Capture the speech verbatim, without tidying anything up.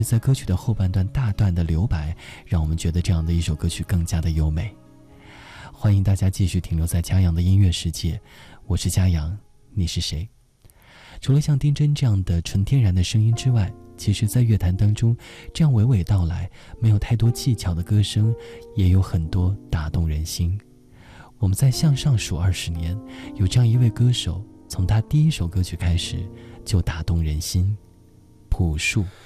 在歌曲的后半段大段的留白，让我们觉得这样的一首歌曲更加的优美。欢迎大家继续停留在嘉阳的音乐世界，我是嘉阳，你是谁？除了像丁真这样的纯天然的声音之外，其实在乐坛当中，这样娓娓道来没有太多技巧的歌声也有很多打动人心。我们再向上数二十年，有这样一位歌手，从他第一首歌曲开始就打动人心，朴树。